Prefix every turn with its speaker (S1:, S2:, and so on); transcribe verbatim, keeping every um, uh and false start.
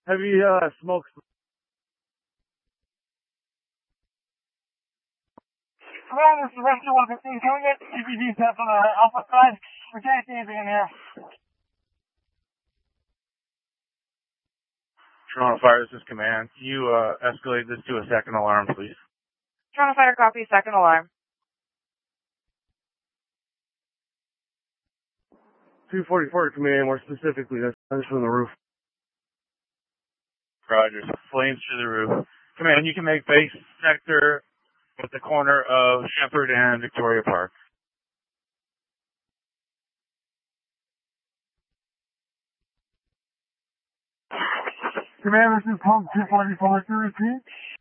S1: Heavy uh, smoke.
S2: Command, this is Rescue one fifteen. Can we get C P D test on the Alpha side? We can't see anything in here.
S1: Toronto Fire, this is command. Can you uh, escalate this to a second alarm, please?
S3: Toronto Fire, copy, second alarm.
S1: two forty-four to command, more specifically, that's from the roof. Roger, flames through the roof. Command, you can make base sector at the corner of Shepherd and Victoria Park.
S2: Command, this is Pump two forty-four to repeat.